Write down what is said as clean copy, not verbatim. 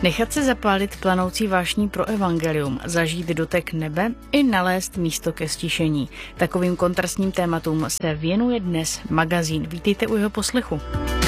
Nechat se zapálit planoucí vášní pro evangelium, zažít dotek nebe i nalézt místo ke stišení. Takovým kontrastním tématům se věnuje dnes magazín. Vítejte u jeho poslechu.